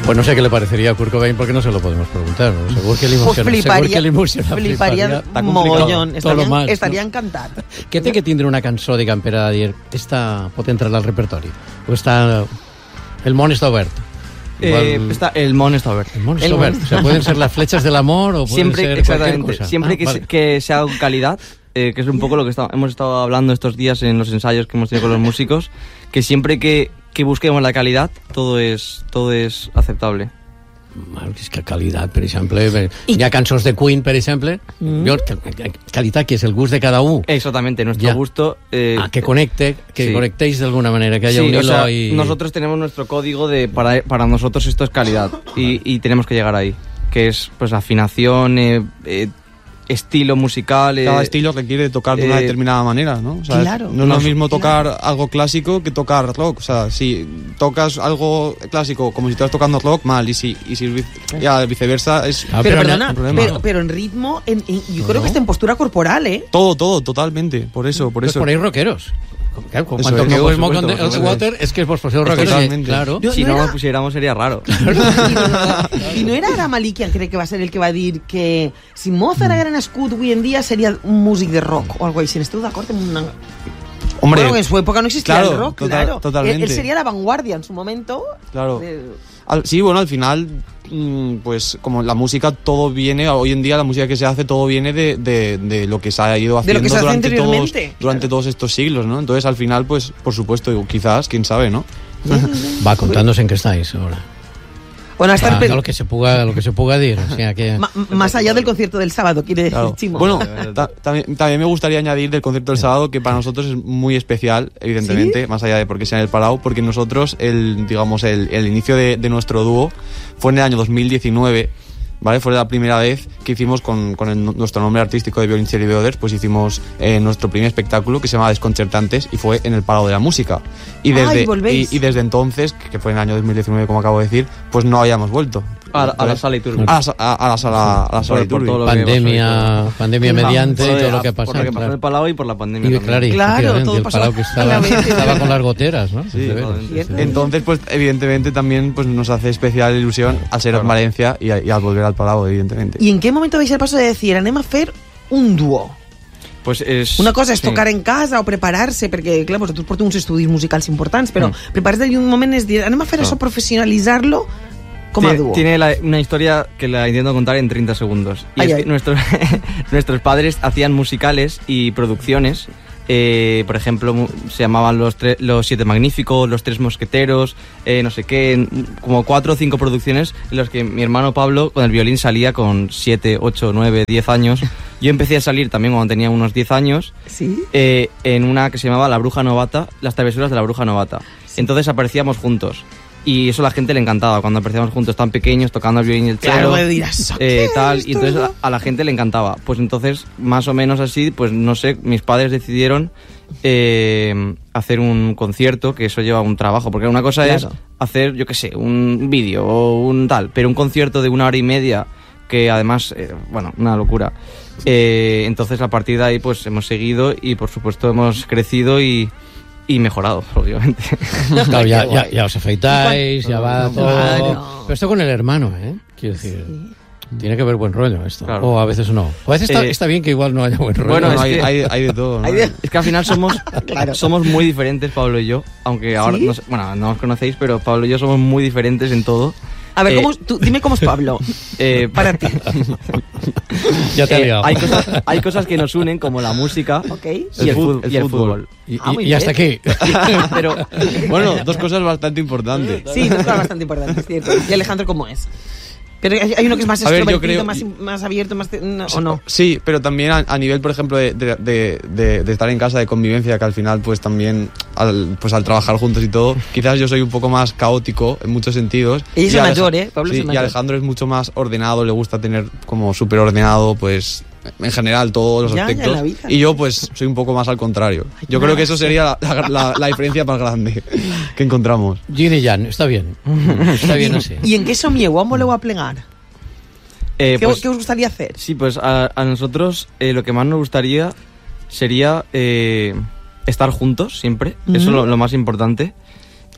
Pues no sé qué le parecería a Kurt Cobain porque no se lo podemos preguntar, ¿no? Seguro que fliparia mogollón. Estaria encantat. Què té que tindre una cançó, diguem, per a dir esta pot entrar al repertori? O està... El món està obert? El món está obert. El món está obert. O sea, pueden ser las flechas del amor o pueden ser cualquier cosa. Siempre que sea con calidad, que es un poco lo que hemos estado hablando estos días en los ensayos que hemos tenido con los músicos, que siempre que busquemos la calidad, todo es aceptable. És que qualitat, per exemple, hi ha cançons de Queen, per exemple, qualitat que és el gust de cada un. Exactamente, nuestro gusto. Que conectéis de alguna manera, que haya un hilo. O sea, nosotros tenemos nuestro código de para nosotros esto es calidad y tenemos que llegar ahí, que es pues afinación, estilo musical. Cada estilo requiere tocar de una determinada manera, ¿no? O sea, claro. No es lo mismo tocar algo clásico que tocar rock. O sea, si tocas algo clásico como si estuvieras tocando rock, mal. Y si ya viceversa es... Pero perdona, pero en ritmo, yo creo que está en postura corporal, ¿eh? Todo, totalmente. Por eso. Pues ponéis rockeros. Claro, cuando toqueu Smoke on the Water es que vos poseu rockeros. Claro. Si no lo pusiéramos sería raro. I no era Ara Malikian, crec que va ser el que va dir que si Mozart haguera nascut avui en dia seria un músic de rock o algo així. Esteu d'acord amb una... Hombre, bueno, en su época no existía el rock, claro. Totalmente. Él sería la vanguardia en su momento. Claro. Sí, bueno, al final, pues como la música todo viene, hoy en día la música que se hace todo viene de lo que se ha ido haciendo durante todos estos siglos, ¿no? Entonces al final, pues por supuesto, quizás, quién sabe, ¿no? Va, contándonos en qué estáis ahora. Bueno, hasta lo que se puga decir, o sea, que... más allá del concierto del sábado, quiere decir Chimo. Bueno, también me gustaría añadir del concierto del sábado que para nosotros es muy especial, evidentemente, ¿sí? Más allá de porque sea en el Palau, porque nosotros el inicio de nuestro dúo fue en el año 2019, ¿vale? Fue la primera vez que hicimos con nuestro nombre artístico de Violonchelo y Beoders, pues hicimos nuestro primer espectáculo que se llama Desconcertantes y fue en el Palau de la Música. Y desde entonces, que fue en el año 2019, como acabo de decir, pues no habíamos vuelto. A la sala Iturbe. A la sala Iturbe. Pandemia mediante y todo lo que ha pasado. Por lo que pasó en el Palau y por la pandemia. Claro, todo el pasó. Palau que estaba con las goteras, ¿no? Sí, entonces, pues evidentemente también pues nos hace especial ilusión al ser en Valencia y al volver al Palau, evidentemente. ¿Y en qué momento vais el paso de decir, anem a fer un dúo? Pues una cosa és tocar en casa o preparar-se, perquè, clar, vosaltres porteu uns estudis musicals importants, però preparar-se d'un moment és dir, anem a fer això, professionalitzar-lo como a dúo. Tiene una historia que la intento contar en 30 segundos. Y es que nuestros padres hacían musicales y producciones. Por ejemplo, se llamaban los Siete Magníficos, Los Tres Mosqueteros, no sé qué, como 4 o 5 producciones en las que mi hermano Pablo con el violín salía con 7, 8, 9, 10 años. Yo empecé a salir también cuando tenía unos 10 años. ¿Sí? En una que se llamaba La Bruja Novata, Las Travesuras de la Bruja Novata. Sí. Entonces aparecíamos juntos. Y eso a la gente le encantaba, cuando aparecíamos juntos tan pequeños, tocando el violín y el cello, tal, y entonces a la gente le encantaba. Pues entonces, más o menos así, pues no sé, mis padres decidieron hacer un concierto, que eso lleva un trabajo, porque una cosa es hacer, yo qué sé, un vídeo o un tal, pero un concierto de 1 hora y media, que además, bueno, una locura. Entonces a partir de ahí pues hemos seguido y por supuesto hemos crecido y mejorado, obviamente. Claro, ya os afeitáis, ya va todo. Claro. Pero esto con el hermano, quiero decir, tiene que haber buen rollo esto. Claro. O a veces no. O a veces está bien que igual no haya buen rollo. Bueno, hay de todo, ¿no? Es que al final somos muy diferentes, Pablo y yo, aunque ahora no nos conocéis, pero Pablo y yo somos muy diferentes en todo. A ver, dime cómo es Pablo. Para ti. Ya te he liado. Hay cosas que nos unen, como la música y el fútbol. Y hasta aquí. Pero, bueno, 2 cosas bastante importantes. Sí, 2 cosas bastante importantes, es cierto. ¿Y Alejandro cómo es? Pero hay uno que es más extrovertido, más abierto, ¿o no? Sí, pero también a nivel, por ejemplo, de estar en casa, de convivencia, que al final, pues también, al trabajar juntos y todo, quizás yo soy un poco más caótico en muchos sentidos. Ella es el mayor, Pablo es el mayor. Y Alejandro es mucho más ordenado, le gusta tener como súper ordenado, pues, en general, todos los aspectos. Y yo, pues, soy un poco más al contrario. Yo creo que eso sería la diferencia más grande que encontramos. Yin y Yang, está bien. Está bien así. ¿Y en qué somieu? ¿Cómo le voy a plegar? ¿Qué os gustaría hacer? Sí, pues a nosotros lo que más nos gustaría sería estar juntos siempre. Eso es lo más importante.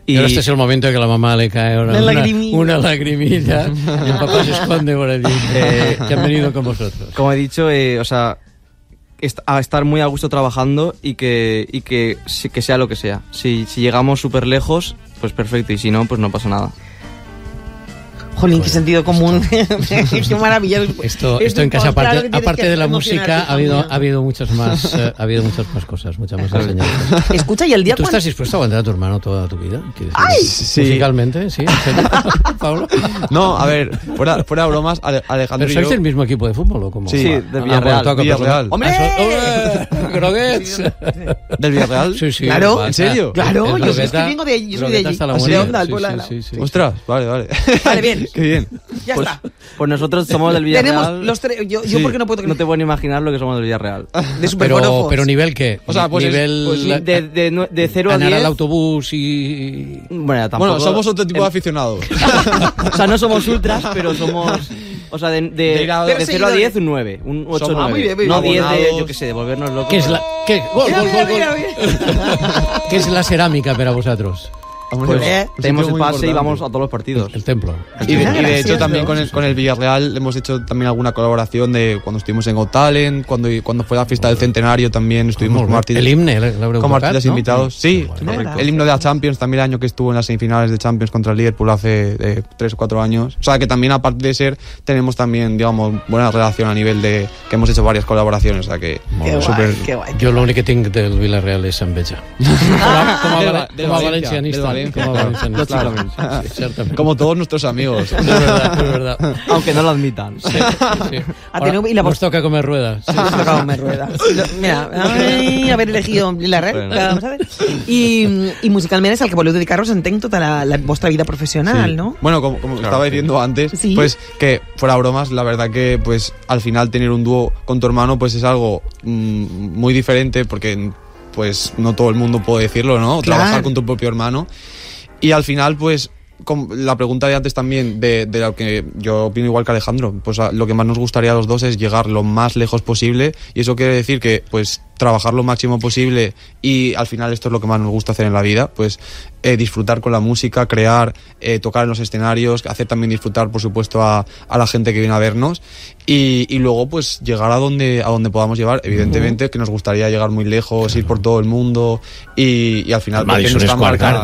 Y ahora este es el momento en que la mamá le cae una lagrimilla y el papá se esconde por allí, que han venido con vosotros. Como he dicho, o sea, a estar muy a gusto trabajando y que sea lo que sea. Si llegamos súper lejos, pues perfecto, y si no, pues no pasa nada. Jolín, qué sentido común. Qué maravilla. Esto en casa, aparte de la música, ha habido muchas más cosas, muchas más enseñanzas. Escucha, y el día ¿Tú estás dispuesto a aguantar a tu hermano toda tu vida? ¡Ay! Sí. Musicalmente, sí. ¿Pablo? No, a ver, fuera bromas, Alejandro. ¿Pero sois del mismo equipo de fútbol o cómo? Sí, del Villarreal. ¡Hombre! ¡Groguets! ¿Del Villarreal? Sí. Claro. ¿En serio? Claro, yo es que vengo de allí. Yo soy de allí. ¿De Onda? Sí. Ostras, vale. Vale, bien. Qué bien. Ya está. Pues nosotros somos del Villarreal. Tenemos los tres. Yo porque no puedo. No te puedo ni imaginar lo que somos del Villarreal. De superforofos. Pero ¿nivel qué? O sea, pues nivel de 0 a 10. Ganar al autobús y... Bueno, somos otro tipo de aficionados. O sea, no somos ultras, pero somos... O sea, de 0 a 10, un 9. Un 8 o 9. No 10 de, yo qué sé, de volvernos locos. ¿Qué es la... Gol. ¿Qué es la cerámica para vosotros? Pues tenemos el pase y vamos a todos los partidos. El templo. Y de hecho también con el Villarreal hemos hecho también alguna colaboración de cuando estuvimos en Got Talent, cuando fue la fiesta del centenario también estuvimos como artistas. El himno, como artistas invitados. Sí, Correcto. el himno de la Champions también el año que estuvo en las semifinales de Champions contra el Liverpool hace 3 o 4 años. O sea que también aparte de ser, tenemos también, digamos, buena relación a nivel de que hemos hecho varias colaboraciones. O sea que Qué guay. Yo lo único que tengo del Villarreal es Sambeja. Como valencianista. Como todos nuestros amigos. Es verdad. Aunque no lo admitan. Sí. Ahora, y la nos toca comer ruedas. Sí, nos toca comer ruedas. Mira, haber elegido la red. Vamos a ver. Y musicalment és el que voleu dedicar-vos, entenc, tota la vostra vida profesional, sí. ¿no? Bueno, como estaba diciendo antes, sí. Pues que fuera bromas, la verdad que pues al final tener un dúo con tu hermano pues es algo muy diferente porque pues no todo el mundo puede decirlo, ¿no? Claro. Trabajar con tu propio hermano. Y al final, pues, la pregunta de antes también, de lo que yo opino igual que Alejandro, pues lo que más nos gustaría a los dos es llegar lo más lejos posible, y eso quiere decir que, pues, trabajar lo máximo posible, y al final esto es lo que más nos gusta hacer en la vida, pues disfrutar con la música, crear, tocar en los escenarios, hacer también disfrutar, por supuesto, a la gente que viene a vernos, y luego pues llegar a donde podamos llegar, evidentemente que nos gustaría llegar muy lejos, ir por todo el mundo, y al final que nuestra marca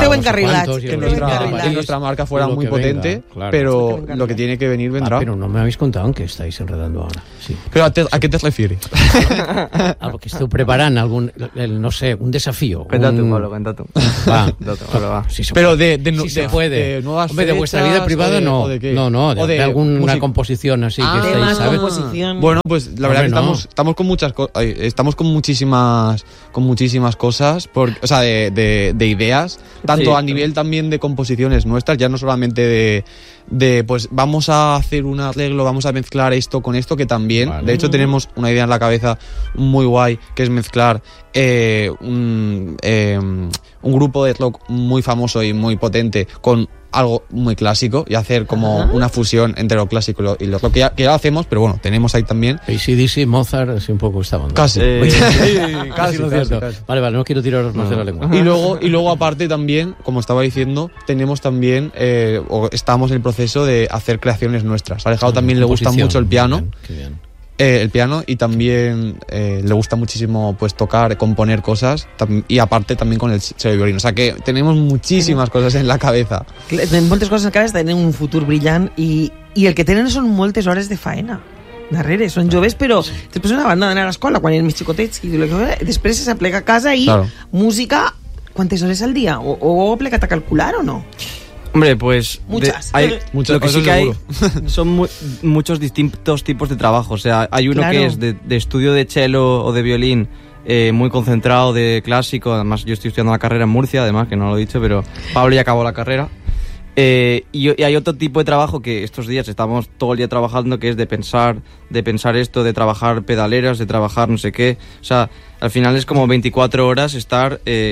que nuestra marca fuera muy potente, venga, claro. Pero lo que tiene que venir vendrá. Pero no me habéis contado en qué estáis enredando ahora. Sí. Pero ¿a qué te refieres? Algo que estou preparant, no sé, un desafío. Cuenta tú, Pablo, cuenta tú. Va. Si se puede. Si se puede. Hombre, de vuestra vida privada no. De alguna composición así que estáis, ¿sabes? Composición. Bueno, pues la verdad que estamos con muchas cosas, estamos con muchísimas cosas, o sea, de ideas, tanto a nivel también de composiciones nuestras, ya no solamente de pues vamos a hacer un arreglo, vamos a mezclar esto con esto, que también, de hecho tenemos una idea en la cabeza muy guay, que es mezclar un grupo de rock muy famoso y muy potente con algo muy clásico y hacer como una fusión entre lo clásico y lo que ya lo hacemos, pero bueno, tenemos ahí también AC/DC, Mozart, así un poco esta onda. Casi. Casi. Vale, no quiero tiraros más de la lengua. Y luego aparte también, como estaba diciendo, tenemos también o estamos en el proceso de hacer creaciones nuestras. A Alejandro también le gusta mucho el piano. Qué bien. El piano, y también le gusta muchísimo pues tocar, componer cosas, y aparte también con el cello y violín. O sea que tenemos muchísimas coses en la cabeza. Tenim moltes coses en la cabeza, tenen un futur brillant i el que tenen són moltes hores de faena darrere, són joves, però després una banda d'anar a l'escola quan eren més xicotets i després se s'aplega a casa i música, quantes hores al dia? O plegat a calcular o no? Hombre, pues muchas. Lo que sí que hay son muchos distintos tipos de trabajo. O sea, hay uno que es de estudio de cello o de violín, muy concentrado, de clásico. Además, yo estoy estudiando la carrera en Murcia, además, que no lo he dicho, pero Pablo ya acabó la carrera. Y hay otro tipo de trabajo que estos días estamos todo el día trabajando, que es de pensar esto, de trabajar pedaleras, de trabajar no sé qué. O sea, al final es como 24 horas estar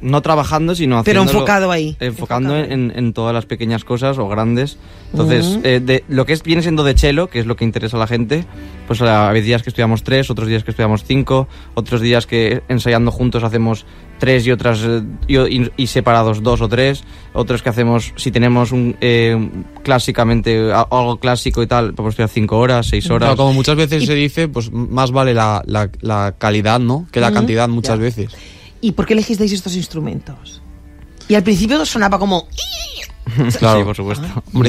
no trabajando, sino haciéndolo... Pero enfocado ahí. Enfocando en todas las pequeñas cosas o grandes. Entonces, de lo que viene siendo de cello, que es lo que interesa a la gente, pues hay días que estudiamos 3, otros días que estudiamos 5, otros días que ensayando juntos hacemos 3 y otras y separados 2 o 3, otros que hacemos, si tenemos clásicamente algo clásico y tal, podemos estudiar 5 horas, 6 horas. Claro, como muchas veces se dice, pues más vale la calidad, ¿no?, que la cantidad muchas veces. ¿Y por qué elegisteis estos instrumentos? Y al principio sonaba como... Claro, sí, por supuesto. Hombre,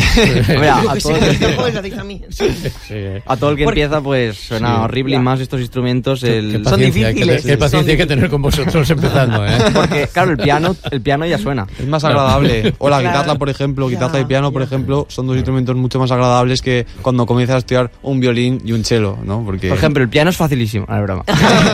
a todo el que empieza, pues suena horrible, y más estos instrumentos son difíciles. Qué paciencia hay que tener con vosotros empezando, ¿eh? Porque, claro, el piano ya suena. Es más agradable. O la guitarra, por ejemplo, guitarra y piano, por ejemplo, son dos instrumentos mucho más agradables que cuando comienzas a estudiar un violín y un cello, ¿no? Porque... Por ejemplo, el piano es facilísimo, no es broma.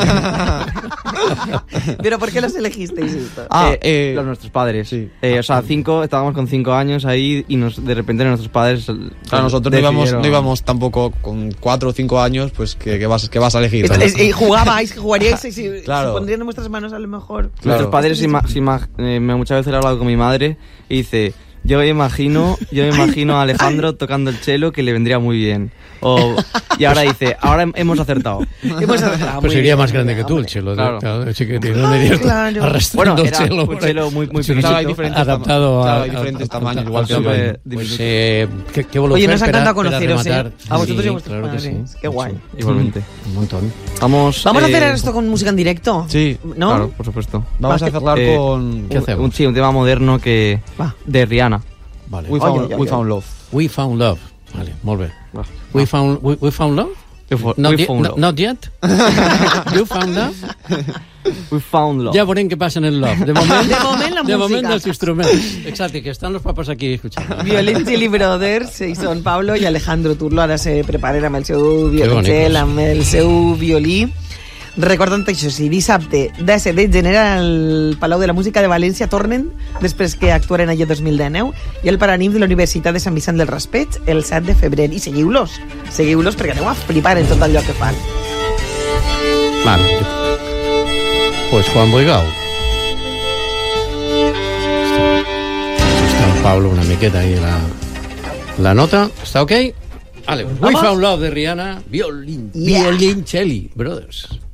¿Pero por qué los elegisteis esto? Los nuestros padres. Sí. O sea, estábamos con 5 años ahí y de repente nuestros padres... Claro, nosotros no íbamos tampoco con 4 o 5 años, pues que vas a elegir. Jugaríais y claro. Se pondrían en vuestras manos a lo mejor. Claro. Nuestros padres, muchas veces he hablado con mi madre y dice... Yo me imagino a Alejandro tocando el cello, que le vendría muy bien. Y ahora dice, ahora hemos acertado. Pues sería más grande que tú el cello. Claro. Chiquitín, no me bueno, era cello, un cello muy pequeñito. Adaptado a diferentes tamaños, igual que qué voluntad. Oye, nos ha encantado conoceros, a vosotros y a vuestros padres. Sí, qué guay. Igualmente. Un montón. Vamos a hacer esto con música en directo. Sí, ¿no? Claro, por supuesto. Vamos a cerrar con... ¿Qué hacemos? Un tema moderno de Rihanna. Vale. We found love. We found love. Vale, molt bé. We found love? Not yet? You found love? We found love. Ja veurem què passa en el love. De moment la música. moment els instruments. Exacte, que están los papás aquí escuchando. Violín Chili Brothers, i són Pablo i Alejandro Turlo. Ara se preparen amb el seu violoncel, amb el seu violí. Recordant això, sí, dissabte 10 de gener al Palau de la Música de València tornen, després que actuaren allà 2019, i el Paranim de la Universitat de Sant Vicent del Raspeig el 7 de febrer. I seguiu-los perquè aneu a flipar en tot allò que fan. Vale. Pues Juan Boigau. Está Pablo una miqueta ahí la nota. ¿Está ok? Vale, We Found Love de Rihanna, Violín Chili Brothers.